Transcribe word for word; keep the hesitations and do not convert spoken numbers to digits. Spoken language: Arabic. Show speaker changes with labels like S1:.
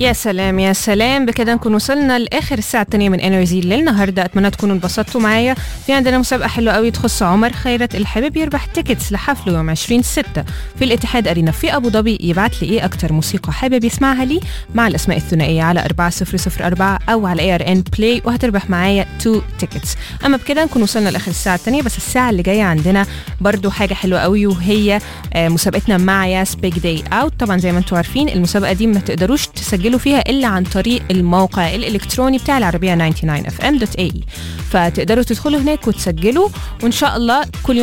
S1: يا سلام يا سلام، بكده نكون وصلنا لاخر الساعه الثانيه من انرجي للنهارده. اتمنى تكونوا انبسطتوا معايا. في عندنا مسابقه حلوه قوي تخص عمر خيرت اللي حابب يربح تيكتس لحفله يوم عشرين ستة في الاتحاد ارينا في ابو ظبي. يبعت لي ايه اكتر موسيقى حابب يسمعها لي مع الاسماء الثنائيه على أربعة صفر صفر أربعة او على اي ار ان بلاي وهتربح معايا تو تيكتس. اما بكده نكون وصلنا لاخر الساعه الثانيه، بس الساعه اللي جايه عندنا برضو حاجه حلوه قوي، وهي مسابقتنا مع ياس بيج داي اوت. طبعا زي ما انتم عارفين المسابقه دي ما تقدروش تسجلوا فيها الا عن طريق الموقع الالكتروني بتاع العربيه تسعة وتسعين اف ام دوت اي، فتقدروا تدخلوا هناك وتسجلوا، وان شاء الله كل